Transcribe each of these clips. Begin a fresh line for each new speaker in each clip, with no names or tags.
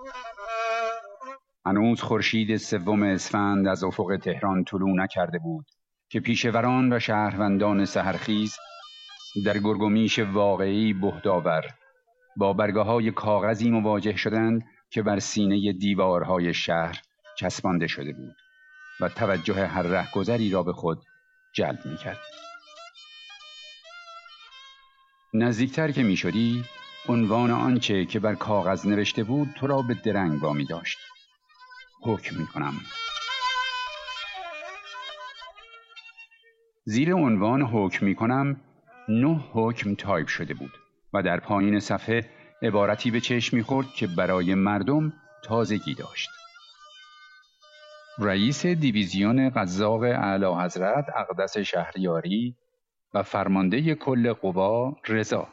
هنوز خورشید سوم اسفند از افق تهران طلوع نکرده بود که پیشوران و شهروندان سحرخیز در گرگومیش واقعی بهداور با برگه‌های کاغذی مواجه شدند که بر سینه دیوارهای شهر چسبانده شده بود و توجه هر رهگذری را به خود جلب می‌کرد. نزدیکتر که می‌شدی، عنوان آنچه که بر کاغذ نوشته بود تو را به درنگ وامی داشت. حکم می‌کنم. زیر عنوان حکم می‌کنم 9 حکم تایپ شده بود و در پایین صفحه عبارتی به چشم می‌خورد که برای مردم تازگی داشت. رئیس دیویزیون قزاق اعلیحضرت اقدس شهریاری و فرمانده کل قوا رضا.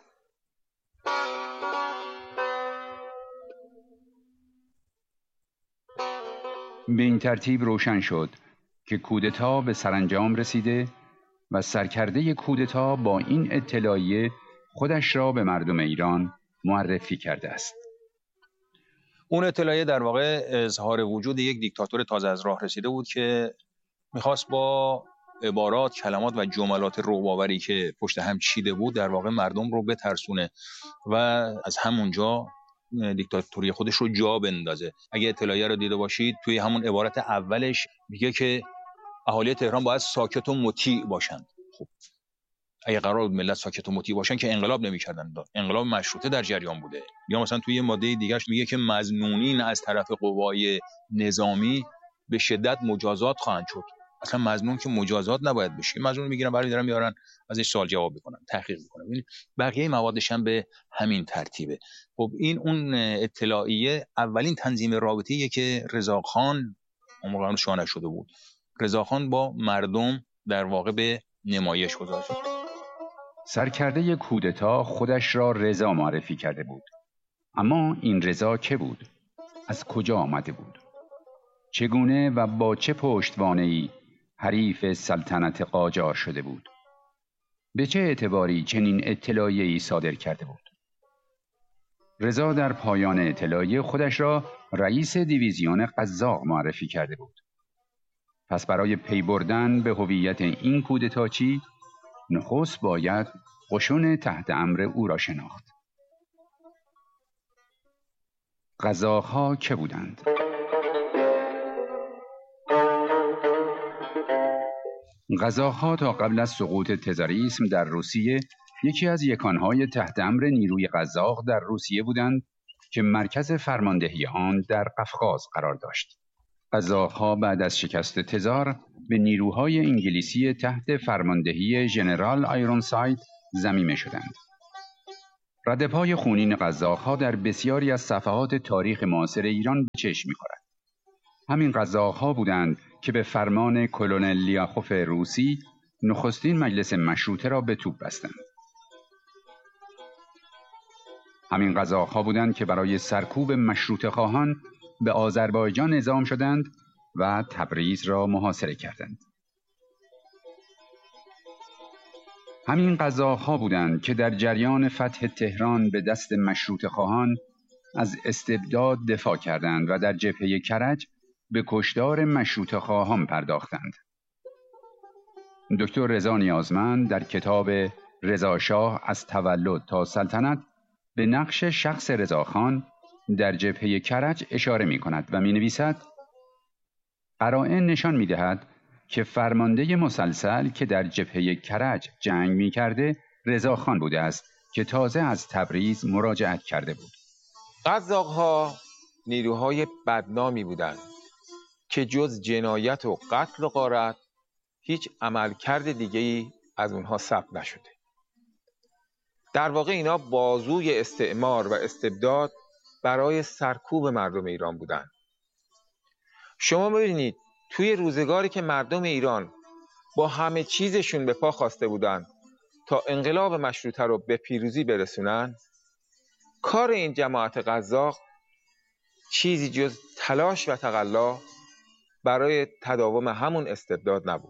به این ترتیب روشن شد که کودتا به سرانجام رسیده و سرکرده کودتا با این اطلاعیه خودش را به مردم ایران معرفی کرده است.
اون اطلاعیه در واقع اظهار وجود یک دیکتاتور تازه از راه رسیده بود که میخواست با عبارات، کلمات و جملات رعب‌آوری که پشت هم چیده بود در واقع مردم رو بترسونه و از همونجا دیکتاتوری خودش رو جا بندازه. اگه اطلاعیه رو دیده باشید توی همون عبارت اولش میگه که اهالی تهران باید ساکت و مطیع باشند. خب اگه قرار بود ملت ساکت و مطیع باشن که انقلاب نمی‌کردن، انقلاب مشروطه در جریان بوده. یا مثلا توی ماده دیگه‌اش میگه که مظنونین از طرف قوای نظامی به شدت مجازات خواهند شد. اصلا مظنون که مجازات نباید بشه، مظنون میگیرن برای دارن میارن ازش سوال جواب بکنن، تحقیق بکنن. ببین بقیه موادش هم به همین ترتیبه. خب این اون اطلاعیه اولین تنظیم رابطه‌ایه که رضاخان اون موقع شانه شده بود. رضاخان با مردم در واقع به نمایش گذاشت.
سرکرده کودتا خودش را رضا معرفی کرده بود. اما این رضا که بود؟ از کجا آمده بود؟ چگونه و با چه پشتوانه‌ای حریف سلطنت قاجار شده بود؟ به چه اعتباری چنین اطلاعیه‌ای صادر کرده بود؟ رضا در پایان اطلاعیه خودش را رئیس دیویزیون قزاق معرفی کرده بود. پس برای پی بردن به هویت این کودتاچی نخست باید قشون تحت امر او را شناخت. قزاق‌ها که بودند؟ قزاق‌ها تا قبل از سقوط تزاریسم در روسیه یکی از یکانهای تحت امر نیروی قزاق در روسیه بودند که مرکز فرماندهی آن در قفقاز قرار داشت. قزاق‌ها بعد از شکست تزار به نیروهای انگلیسی تحت فرماندهی ژنرال آیرونساید ضمیمه شدند. ردپای خونین قزاق‌ها در بسیاری از صفحات تاریخ معاصر ایران به چشم می‌خورد. همین قزاق‌ها بودند که به فرمان کلونل لیاخوف روسی نخستین مجلس مشروطه را به توپ بستند. همین قزاق‌ها بودند که برای سرکوب مشروطه خواهان به آذربایجان اعزام شدند و تبریز را محاصره کردند. همین قزاق‌ها بودند که در جریان فتح تهران به دست مشروطه خواهان از استبداد دفاع کردند و در جبهه کرج به کشتار مشروطه خواهان پرداختند. دکتر رضا نیازمند در کتاب رضاشاه از تولد تا سلطنت به نقش شخص رضاخان در جبهه کرج اشاره می کند و می نویسد: قرائن نشان می دهد که فرمانده مسلسل که در جبهه کرج جنگ می کرده رضاخان بوده است که تازه از تبریز مراجعت کرده بود.
قزاق‌ها نیروهای بدنامی بودند که جز جنایت و قتل و غارت هیچ عملکرد دیگه‌ای از اونها ثبت نشده. در واقع اینا بازوی استعمار و استبداد برای سرکوب مردم ایران بودند. شما ببینید توی روزگاری که مردم ایران با همه چیزشون به پا خواسته بودند تا انقلاب مشروطه رو به پیروزی برسونن، کار این جماعت قزاق چیزی جز تلاش و تقلا برای تداوم همون استبداد نبود.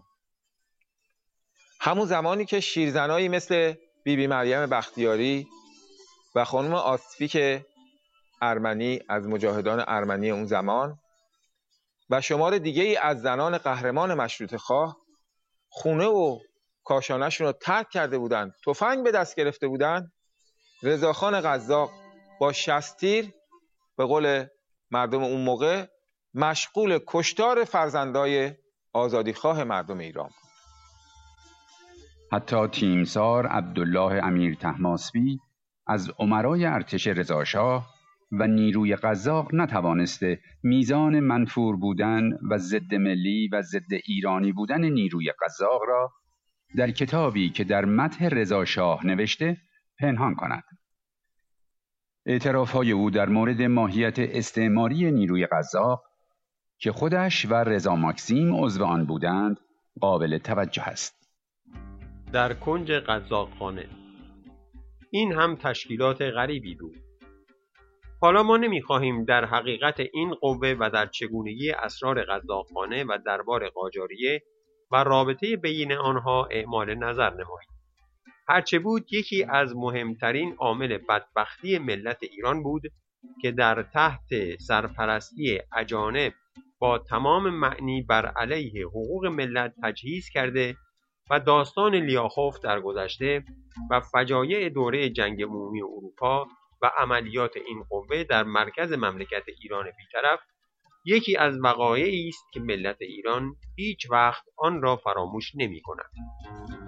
همون زمانی که شیرزنایی مثل بیبی مریم بختیاری و خانم آصفی که ارمنی از مجاهدان ارمنی اون زمان و شمار دیگه ای از زنان قهرمان مشروطه خواه خونه و کاشانه‌شون رو ترک کرده بودن، تفنگ به دست گرفته بودن. رضاخان قزاق با 60 تیر به قول مردم اون موقع مشغول کشتار فرزندای آزادیخواه مردم ایران بود.
حتی تیمسار عبدالله امیر طهماسبی از امرای ارتش رضاشاه و نیروی قزاق نتوانسته میزان منفور بودن و ضد ملی و ضد ایرانی بودن نیروی قزاق را در کتابی که در مدح رضاشاه نوشته پنهان کند. اعتراف‌های او در مورد ماهیت استعماری نیروی قزاق که خودش و رضا ماکسیم عضو آن بودند قابل توجه است.
در کنج قزاقخانه. این هم تشکیلات غریبی بود. حالا ما نمی‌خواهیم در حقیقت این قوه و در چگونگی اسرار قزاقخانه و دربار قاجاریه و رابطه بین آنها اعمال نظر نماییم. هرچه بود یکی از مهمترین عامل بدبختی ملت ایران بود که در تحت سرپرستی اجانب با تمام معنی بر علیه حقوق ملت تجهیز کرده و داستان لیاخوف در گذشته و فجایع دوره جنگ عمومی اروپا و عملیات این قوه در مرکز مملکت ایران بی‌طرف یکی از وقایعی است که ملت ایران هیچ وقت آن را فراموش نمی‌کند.